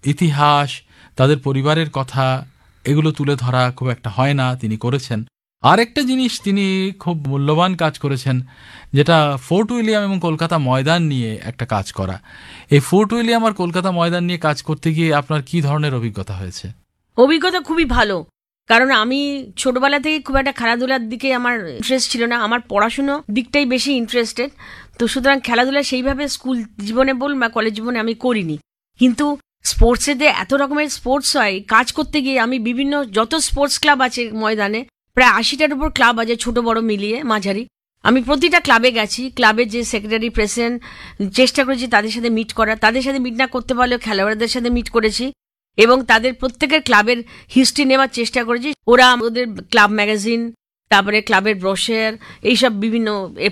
ইতিহাস, তাদের পরিবারের কথা, এগুলো তুলে ধরা খুব একটা হয় না, তিনি করেছেন। আরেকটা জিনিস তিনি খুব মূল্যবান কাজ করেছেন, যেটা ফোর্ট উইলিয়াম এবং কলকাতা ময়দান নিয়ে একটা কাজ করা। এই ফোর্ট উইলিয়াম আর কলকাতা ময়দান নিয়ে কাজ করতে গিয়ে আপনার কি ধরনের অভিজ্ঞতা হয়েছে? অভিজ্ঞতা খুবই ভালো, কারণ আমি ছোটবেলা থেকে খুব একটা খেলাধুলার দিকে আমার ইন্টারেস্ট ছিল না, আমার পড়াশুনো দিকটাই বেশি ইন্টারেস্টেড। তো সুতরাং খেলাধুলা সেইভাবে স্কুল জীবনে বল বা কলেজ জীবনে আমি করিনি, কিন্তু স্পোর্টসে যে এত রকমের স্পোর্টস হয়, কাজ করতে গিয়ে আমি বিভিন্ন যত স্পোর্টস ক্লাব আছে ময়দানে, প্রায় 80টার উপর ক্লাব আছে, ছোট বড় মিলিয়ে মাঝারি। আমি প্রতিটা ক্লাবে গেছি, ক্লাবের যে সেক্রেটারি প্রেসিডেন্ট, চেষ্টা করেছি তাদের সাথে মিট করার, তাদের সাথে মিট না করতে পারলেও খেলোয়াড়দের সাথে মিট করেছি এবং তাদের প্রত্যেকের ক্লাবের হিস্ট্রি নেওয়ার চেষ্টা করেছি। ওরা ওদের ক্লাব ম্যাগাজিন, তারপরে ক্লাবের ব্রোশার, এইসব বিভিন্ন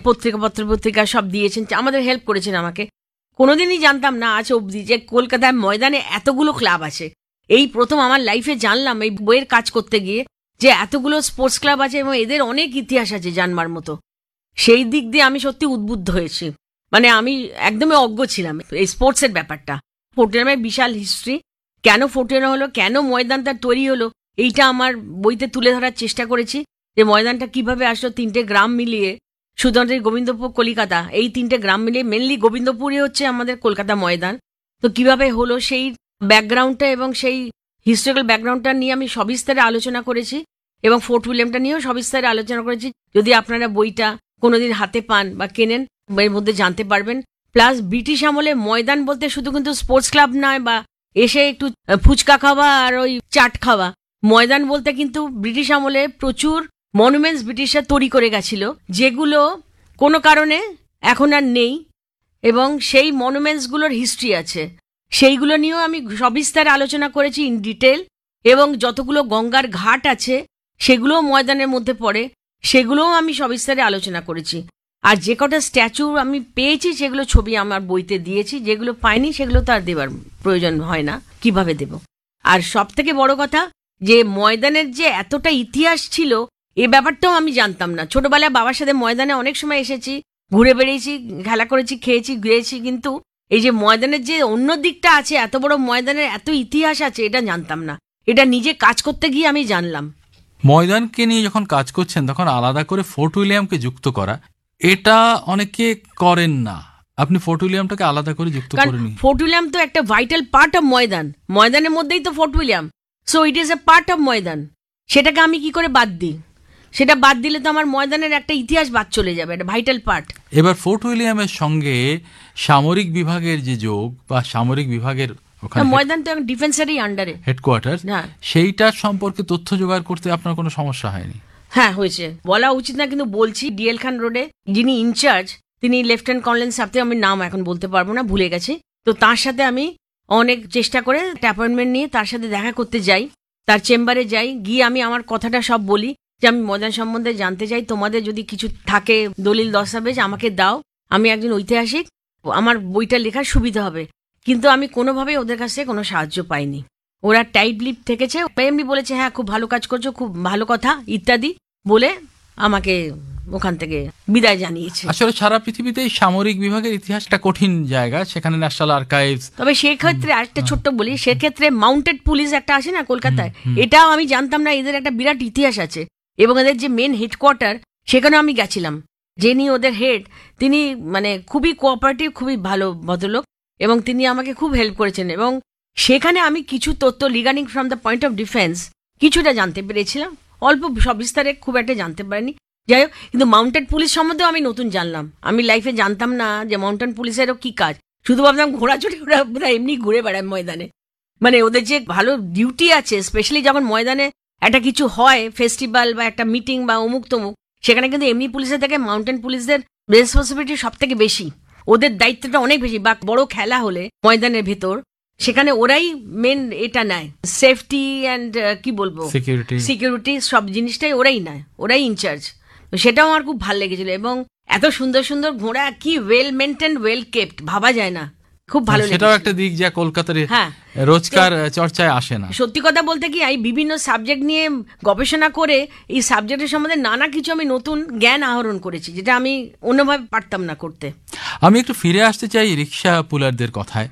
পত্রিকা সব দিয়েছেন, আমাদের হেল্প করেছেন আমাকে। কোনোদিনই জানতাম না আজ অবধি যে কলকাতায় ময়দানে এতগুলো ক্লাব আছে। এই প্রথম আমার লাইফে জানলাম এই বইয়ের কাজ করতে গিয়ে যে এতগুলো স্পোর্টস ক্লাব আছে এবং এদের অনেক ইতিহাস আছে জানবার মতো। সেই দিক দিয়ে আমি সত্যি উদ্বুদ্ধ হয়েছি, মানে আমি একদমই অজ্ঞ ছিলাম এই স্পোর্টসের ব্যাপারটা। ফোর্ট উইলিয়ামের বিশাল হিস্ট্রি, কেন ফোর্ট উইলিয়াম হলো, কেন ময়দানটা তৈরি হলো, এইটা আমার বইতে তুলে ধরার চেষ্টা করেছি। যে ময়দানটা কিভাবে আসলো, 3টে গ্রাম মিলিয়ে, সুদর্শন, গোবিন্দপুর, কলিকাতা, এই 3টে গ্রাম মিলিয়ে মেনলি গোবিন্দপুরই হচ্ছে আমাদের কলকাতা ময়দান। তো কিভাবে হলো সেই ব্যাকগ্রাউন্ডটা এবং সেই হিস্টোরিক্যাল ব্যাকগ্রাউন্ডটা নিয়ে আমি সবিস্তারে আলোচনা করেছি এবং ফোর্ট উইলিয়ামটা নিয়েও সবিস্তারে আলোচনা করেছি। যদি আপনারা বইটা কোনোদিন হাতে পান বা কেনেন, এর মধ্যে জানতে পারবেন। প্লাস ব্রিটিশ আমলে ময়দান বলতে শুধু কিন্তু স্পোর্টস ক্লাব নয় বা এসে একটু ফুচকা খাওয়া আর ওই চাট খাওয়া। ময়দান বলতে কিন্তু ব্রিটিশ আমলে প্রচুর মনুমেন্টস ব্রিটিশরা তৈরি করে গেছিল, যেগুলো কোনো কারণে এখন আর নেই এবং সেই মনুমেন্টসগুলোর হিস্ট্রি আছে, সেইগুলো নিয়েও আমি সবিস্তারে আলোচনা করেছি ইন ডিটেল। এবং যতগুলো গঙ্গার ঘাট আছে সেগুলোও ময়দানের মধ্যে পড়ে, সেগুলোও আমি সবিস্তারে আলোচনা করেছি। আর যে কটা স্ট্যাচু আমি পেয়েছি সেগুলো ছবি আমার বইতে দিয়েছি, যেগুলো পাইনি সেগুলো তো আর দেবার প্রয়োজন হয় না, কিভাবে দেব। আর সব থেকে বড় কথা যে ময়দানের যে এতটা ইতিহাস ছিল, এ ব্যাপারটাও আমি জানতাম না। ছোটবেলায় বাবার সাথে ময়দানে অনেক সময় এসেছি, ঘুরে বেড়িয়েছি, খেলা করেছি, খেয়েছি, ঘুরেছি, কিন্তু এই যে ময়দানের যে অন্য দিকটা আছে, এত বড় ময়দানের এত ইতিহাস আছে, এটা জানতাম না। এটা নিজে কাজ করতে গিয়ে আমি জানলাম। ময়দানকে নিয়ে যখন কাজ করছেন তখন আলাদা করে ফোর্ট উইলিয়ামকে যুক্ত করা, এটা অনেকে করেন না। আপনি ফোর্ট উইলিয়ামটাকে আলাদা করে যুক্ত করেননি। ফোর্ট উইলিয়াম তো একটা ভাইটাল পার্ট অফ ময়দান, ময়দানের মধ্যেই তো fort William, so it is a part of ময়দান। সেটাকে আমি কি করে বাদ দিই? সেটা বাদ দিলে তো আমার ময়দানের একটা ইতিহাস বাদ চলে যাবে, একটা ভাইটাল পার্ট। এবার ফোর্ট উইলিয়ামের সঙ্গে সামরিক বিভাগের যে যোগ বা সামরিক বিভাগের ময়দান তো ডিফেন্সেরই আন্ডারে হেডকোয়ার্টার, সেইটার সম্পর্কে তথ্য জোগাড় করতে আপনার কোনো সমস্যা হয়নি? হ্যাঁ হয়েছে, বলা উচিত না কিন্তু বলছি। ডিএল খান রোডে যিনি ইনচার্জ, তিনি লেফটেন্যান্ট কর্নেল সাহেব, আমি নাম এখন বলতে পারবো না, ভুলে গেছি। তো তার সাথে আমি অনেক চেষ্টা করে একটা অ্যাপয়েন্টমেন্ট নিয়ে তার সাথে দেখা করতে যাই, তার চেম্বারে যাই, গিয়ে আমি আমার কথাটা সব বলি যে আমি ময়দান সম্বন্ধে জানতে চাই, তোমাদের যদি কিছু থাকে দলিল দস্তাবেজ আমাকে দাও, আমি একজন ঐতিহাসিক, আমার বইটা লেখার সুবিধা হবে। কিন্তু আমি কোনোভাবেই ওদের কাছ থেকে কোনো সাহায্য পাইনি। ওরা টাইট লিপ থেকেছে, এমনি বলেছে হ্যাঁ খুব ভালো কাজ করছো, খুব ভালো কথা ইত্যাদি বলে আমাকে ওখান থেকে বিদায় জানিয়েছে। আসলে সারা পৃথিবীতেই সামরিক বিভাগের ইতিহাসটা কঠিন জায়গা, সেখানে ন্যাশনাল আর্কাইভস। তবে সেক্ষেত্রে আরেকটা ছোট্ট বলি, সেক্ষেত্রে মাউন্টেড পুলিশ একটা আছে না কলকাতায়, এটাও আমি জানতাম না, এদের একটা বিরাট ইতিহাস আছে এবং এদের যে মেন হেডকোয়ার্টার সেখানেও আমি গেছিলাম। যিনি ওদের হেড তিনি মানে খুবই কোঅপারেটিভ, খুবই ভালো ভদ্রলোক এবং তিনি আমাকে খুব হেল্প করেছেন এবং সেখানে আমি কিছু তথ্য regarding from the point of defence কিছুটা জানতে পেরেছিলাম, অল্প সবিস্তারে খুব একটা জানতে পারিনি। যাই হোক, কিন্তু মাউন্টেড পুলিশ সম্বন্ধেও আমি নতুন জানলাম। আমি লাইফে জানতাম না যে মাউন্টেন পুলিশেরও কি কাজ, শুধু ভাবতাম ঘোড়াচড়ি, ওরা এমনি ঘুরে বেড়ায় ময়দানে। মানে ওদের যে ভালো ডিউটি আছে, স্পেশালি যখন ময়দানে একটা কিছু হয়, ফেস্টিভ্যাল বা একটা মিটিং বা অমুক তমুক, সেখানে কিন্তু এমনি পুলিশের থেকে মাউন্টেন পুলিশদের রেসপন্সিবিলিটি সব থেকে বেশি, ওদের দায়িত্বটা অনেক বেশি। বা বড় খেলা হলে ময়দানের ভেতর, সেখানে ওরাই মেন এটা নেয়, সেফটি অ্যান্ড কি বলবো সিকিউরিটি সব জিনিসটাই ওরাই নেয়, ওরাই ইনচার্জ। সেটাও আমার খুব ভালো লেগেছিল এবং এত সুন্দর সুন্দর ঘোড়া, কি ওয়েল মেনটেন, ওয়েল কেপ্ট, ভাবা যায় না, খুব ভালো লেগেছে। সেটাও একটা দিক যা কলকাতার রোজকার চর্চায় আসে না। সত্যি কথা বলতে কি, এই বিভিন্ন সাবজেক্ট নিয়ে গবেষণা করে এই সাবজেক্টের সম্বন্ধে নানা কিছু আমি নতুন জ্ঞান আহরণ করেছি, যেটা আমি অন্যভাবে পারতাম না করতে। আমি একটু ফিরে আসতে চাই রিক্সা পুলারদের কথায়।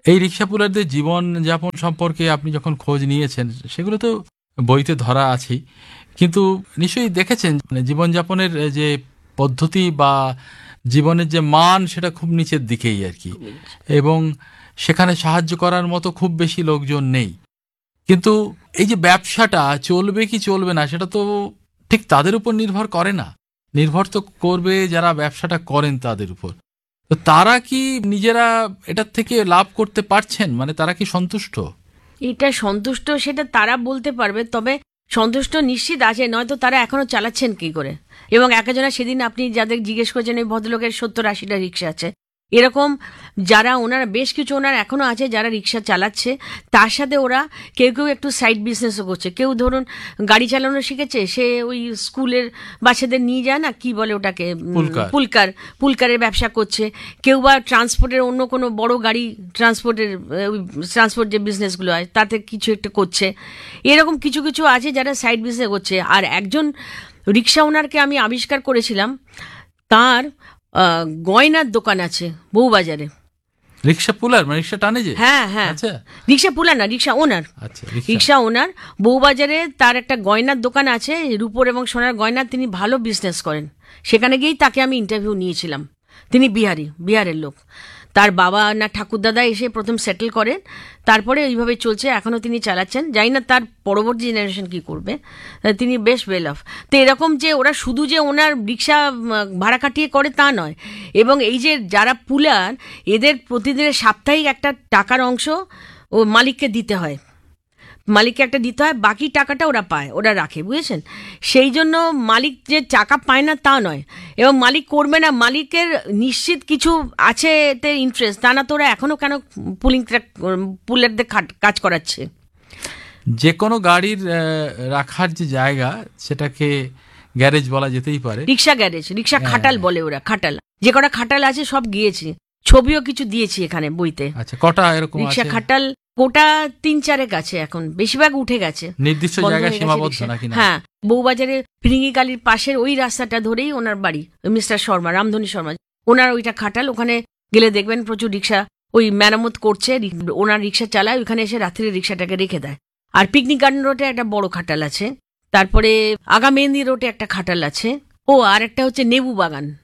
এই রিক্সা পুলারদের জীবন যাপন সম্পর্কে আপনি যখন খোঁজ নিয়েছেন, সেগুলো তো বইতে ধরা আছেই, কিন্তু নিশ্চয়ই দেখেছেন মানে জীবনযাপনের যে পদ্ধতি বা জীবনের যে মান সেটা খুব নিচের দিকেই আর কি, এবং সেখানে সাহায্য করার মতো খুব বেশি লোকজন নেই। কিন্তু এই যে ব্যবসাটা চলবে কি চলবে না সেটা তো ঠিক তাদের উপর নির্ভর করে না, নির্ভর তো করবে যারা ব্যবসাটা করেন তাদের উপর। তো তারা কি নিজেরা এটার থেকে লাভ করতে পারছেন, মানে তারা কি সন্তুষ্ট? এটা সন্তুষ্ট সেটা তারা বলতে পারবে, তবে সন্তুষ্ট নিশ্চিত আছে, নয়তো তারা এখনো চালাচ্ছেন কি করে। এবং একজনা সেদিন আপনি যাদের জিজ্ঞেস করেছেন ওই ভদ্রলোকের 70-80টা রিক্সা আছে, এরকম যারা ওনার বেশ কিছু ওনার এখনো আছে যারা রিক্সা চালাচ্ছে, তার সাথে ওরা কেউ কেউ একটু সাইড বিজনেসও করছে। কেউ ধরুন গাড়ি চালানো শিখেছে, সে ওই স্কুলের বাচ্চাদের নিয়ে যায় না, কি বলে ওটাকে, পুলকার। পুলকারের ব্যবসা করছে। কেউ বা ট্রান্সপোর্টের অন্য কোনো বড় গাড়ি ট্রান্সপোর্ট যে বিজনেসগুলো হয় তাতে কিছু একটা করছে। এরকম কিছু কিছু আছে যারা সাইড বিজনেস করছে। আর একজন রিক্সা ওনারকে আমি আবিষ্কার করেছিলাম, তার গয়নার দোকান আছে বউবাজারে। রিক্সা পুলার মানে রিক্সা টানে যে? হ্যাঁ হ্যাঁ, আচ্ছা, রিক্সা পুলার না, রিক্সা ওনার। আচ্ছা, রিক্সা ওনার বউবাজারে তার একটা গয়নার দোকান আছে, রূপোর এবং সোনার গয়না। তিনি ভালো বিজনেস করেন। সেখানে গিয়েই তাকে আমি ইন্টারভিউ নিয়েছিলাম। তিনি বিহারের লোক। তার বাবা না ঠাকুরদাদা এসে প্রথম সেটেল করেন, তারপরে এইভাবে চলছে, এখনো তিনি চালাচ্ছেন। জানি না তার পরবর্তী জেনারেশন কি করবে। তিনি বেশ ওয়েল অফ। তো এরকম যে ওরা শুধু যে ওনার রিক্সা ভাড়া খাটিয়ে করে তা নয়, এবং এই যে যারা পুলার, এদের প্রতিদিনের সাপ্তাহিক একটা টাকার অংশ ও মালিককে দিতে হয়, মালিককে একটা দিতে হয়, বাকি টাকাটা ওরা পায়, ওরা রাখে, বুঝেছেন। সেই জন্য মালিক যে টাকা পায় না তা নয়, এবং মালিক করবে না, মালিকের নিশ্চিত কিছু আছে এতে ইন্টারেস্ট, তা না তো ওরা এখনো কেন পুলারদের কাজ করাচ্ছে। যে কোনো গাড়ির রাখার যে জায়গা সেটাকে গ্যারেজ বলা যেতেই পারে। রিক্সা গ্যারেজ, রিক্সা খাটাল বলে ওরা, খাটাল। যে কটা খাটাল আছে সব গিয়েছি, ছবিও কিছু দিয়েছি এখানে বইতে। আচ্ছা, কটা এরকম রিক্সা আছে? খাটাল গোটা 3-4 আছে, এখন বেশিরভাগ উঠে গেছে, নির্দিষ্ট জায়গায় সীমাবদ্ধ নাকি? হ্যাঁ, বউবাজারে ফিরিঙ্গি গালির পাশের ওই রাস্তাটা ধরেই ওনার বাড়ি। মিস্টার শর্মা, রামধনী শর্মা, ওনার ওইটা খাটাল। ওখানে গেলে দেখবেন প্রচুর রিক্সা ওই মেরামত করছে, ওনার রিক্সা চালায়, ওইখানে এসে রাত্রে রিক্সাটাকে রেখে দেয়। আর পিকনিক গার্ডেন রোডে একটা বড় খাটাল আছে, তারপরে আগামেন্দি রোডে একটা খাটাল আছে। ও আর একটা হচ্ছে নেবু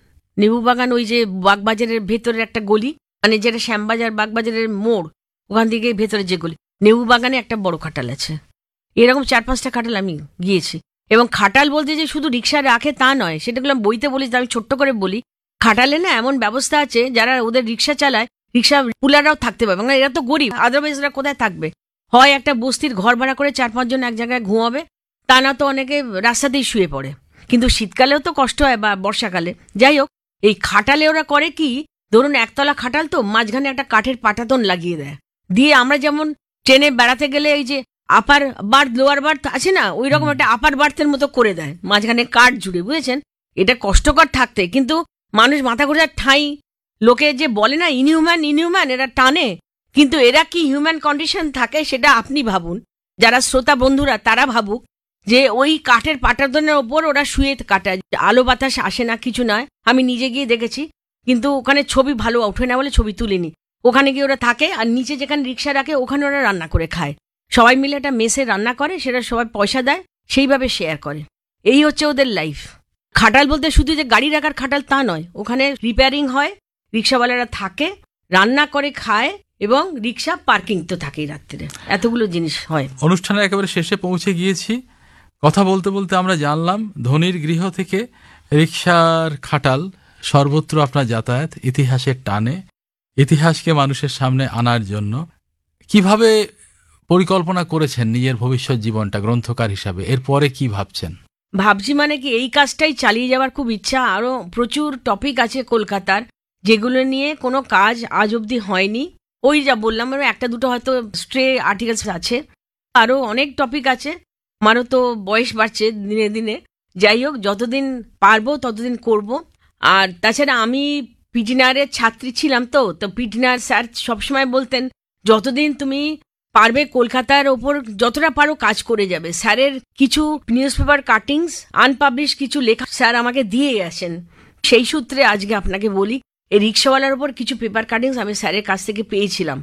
বাগান, ওই যে বাগবাজারের ভেতরের একটা গলি, মানে যেটা শ্যামবাজার বাগবাজারের মোড়, ওখান থেকে ভেতরে যে গলি, নেবু বাগানে একটা বড় খাটাল আছে। এরকম 4-5টা খাটাল আমি গিয়েছি। এবং খাটাল বলতে যে শুধু রিক্সা রাখে তা নয়, সেটাগুলো বইতে বলি, আমি ছোট্ট করে বলি। খাটালে না এমন ব্যবস্থা আছে, যারা ওদের রিক্সা চালায়, রিক্সা পুলাররাও থাকতে পারবে, মানে এরা তো গরিব, আদারওয়াইজ এরা কোথায় থাকবে? হয় একটা বস্তির ঘর ভাড়া করে 4-5 জন এক জায়গায় ঘুমাবে, তা না তো অনেকে রাস্তাতেই শুয়ে পড়ে। কিন্তু শীতকালেও তো কষ্ট হয়, বা বর্ষাকালে। যাই হোক, এই খাটালে ওরা করে কি, ধরুন একতলা খাটাল, তো মাঝখানে একটা কাঠের পাটাতন লাগিয়ে দেয়, দিয়ে আমরা যেমন ট্রেনে বেড়াতে গেলে এই যে আপার বার্থ লোয়ার বার্থ আছে না, ওই রকম একটা আপার বার্থের মতো করে দেয়, মাঝখানে কাঠ জুড়ে, বুঝেছেন। এটা কষ্টকর থাকতে, কিন্তু মানুষ মাথা ঘুরে ঠাঁই। লোকে যে বলে না ইনহিউম্যান, এরা টানে, কিন্তু এরা কি হিউম্যান কন্ডিশন থাকে সেটা আপনি ভাবুন, যারা শ্রোতা বন্ধুরা তারা ভাবুক, যে ওই কাঠের পাটাতনের ওপর ওরা শুয়ে কাটায়, আলো বাতাস আসে না, কিছু নয়। আমি নিজে গিয়ে দেখেছি, কিন্তু ওখানে ছবি ভালো ওঠে না বলে ছবি তুলিনি। ওখানে গিয়ে ওরা থাকে, আর নিচে যেখানে রিক্সা রাখে ওখানে ওরা রান্না করে খায়। সবাই মিলে একটা মেসে রান্না করে, সেটা সবাই পয়সা দেয়, সেইভাবে শেয়ার করে। এই হচ্ছে ওদের লাইফ। খাটাল বলতে শুধু যে গাড়ি রাখার খাটাল তা নয়, ওখানে রিপেয়ারিং হয়, রিক্সাওয়ালারা থাকে, রান্না করে খায়, এবং রিক্সা পার্কিং তো থাকেই রাত্রে, এতগুলো জিনিস হয়। অনুষ্ঠানের একেবারে শেষে পৌঁছে গিয়েছি। কথা বলতে বলতে আমরা জানলাম ধনীর গৃহ থেকে রিক্সার খাটাল সর্বত্র আপনার যাতায়াত, ইতিহাসের টানে, ইতিহাসকে মানুষের সামনে আনার জন্য কিভাবে পরিকল্পনা করেছেন নিজের ভবিষ্যৎ জীবনটা গ্রন্থকার হিসাবে। এরপরে কি ভাবছেন? ভাবছি মানে কি, এই কাজটাই চালিয়ে যাওয়ার খুব ইচ্ছা। আরো প্রচুর টপিক আছে কলকাতার, যেগুলো নিয়ে কোনো কাজ আজ অব্দি হয়নি। ওই যা বললাম, একটা দুটো হয়তো স্ট্রে আর্টিকেলস আছে, আরো অনেক টপিক আছে। আমারও তো বয়স বাড়ছে দিনে দিনে। যাই হোক, যতদিন পারবো ততদিন করব। আর তাছাড়া আমি পিটিনারের ছাত্রী ছিলাম, তো পিটিনার স্যার সবসময় বলতেন, যতদিন তুমি পারবে কলকাতার ওপর যতটা পারো কাজ করে যাবে। স্যারের কিছু নিউজ পেপার কাটিংস আনপাবলিশ কিছু লেখা স্যার আমাকে দিয়ে আসেন। সেই সূত্রে আজকে আপনাকে বলি, এই রিক্সাওয়ালার ওপর কিছু পেপার কাটিংস আমি স্যারের কাছ থেকে পেয়েছিলাম।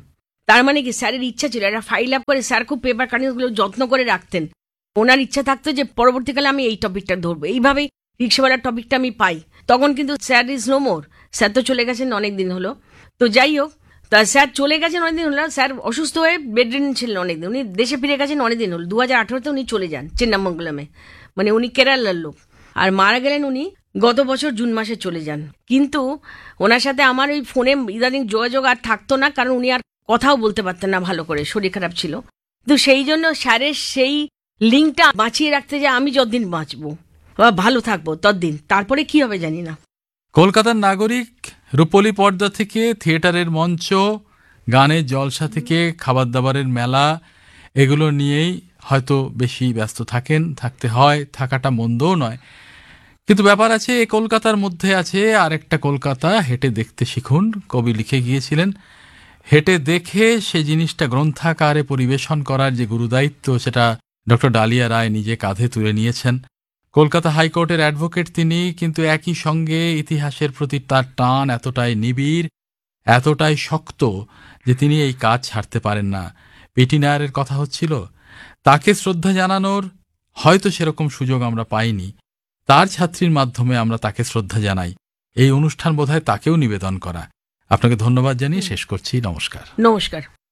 তার মানে কি স্যারের ইচ্ছা ছিল একটা ফাইল আপ করে, স্যার খুব পেপার কাটিংগুলো যত্ন করে রাখতেন। ওনার ইচ্ছা থাকতো যে পরবর্তীকালে আমি এই টপিকটা ধরবো, এইভাবেই রিক্সাওয়ালার টপিকটা আমি পাই। তখন কিন্তু sir is no more, sir তো চলে গেছেন অনেক দিন হলো। তো যাই হোক, তা স্যার চলে গেছেন অনেকদিন হলো, স্যার অসুস্থ হয়ে বেডরিডেন ছিলেন অনেকদিন, উনি দেশে ফিরে গেছেন অনেকদিন হলো। 2018-তে উনি চলে যান চেন্নামঙ্গলমে, মানে উনি কেরালার লোক। আর মারা গেলেন উনি গত বছর জুন মাসে চলে যান। কিন্তু ওনার সাথে আমার ওই ফোনে ইদানিং যোগাযোগ আর থাকতো না, কারণ উনি আর কথাও বলতে পারতেন না ভালো করে, শরীর খারাপ ছিল। তো সেই জন্য স্যারের সেই লিঙ্কটা বাঁচিয়ে রাখতে, যে আমি যতদিন বাঁচবো বা ভালো থাকবো ততদিন, তারপরে কি হবে জানি না। কলকাতার নাগরিক রূপলী পর্দা থেকে থিয়েটারের মঞ্চ, গানের জলসা থেকে খাবার দাবারের মেলা, এগুলো নিয়েই হয়তো বেশি ব্যস্ত থাকতে হয়, থাকাটা মন্দও নয়। কিন্তু ব্যাপার আছে, এই কলকাতার মধ্যে আছে আরেকটা কলকাতা, হেঁটে দেখতে শিখুন। কবি লিখে গিয়েছিলেন, হেঁটে দেখে সে জিনিসটা গ্রন্থাকারে পরিবেশন করার যে গুরুদায়িত্ব, সেটা ডক্টর ডালিয়া রায় নিজে কাঁধে তুলে নিয়েছেন। কলকাতা হাইকোর্টের অ্যাডভোকেট তিনি, কিন্তু একই সঙ্গে ইতিহাসের প্রতি তার টান এতটাই নিবিড়, এতটাই শক্ত যে তিনি এই কাজ ছাড়তে পারেন না। পিটি নায়ারের কথা হচ্ছিল, তাকে শ্রদ্ধা জানানোর হয়তো সেরকম সুযোগ আমরা পাইনি, তার ছাত্রীর মাধ্যমে আমরা তাকে শ্রদ্ধা জানাই। এই অনুষ্ঠান বোধহয় তাকেও নিবেদন করা। আপনাকে ধন্যবাদ জানিয়ে শেষ করছি। নমস্কার। নমস্কার।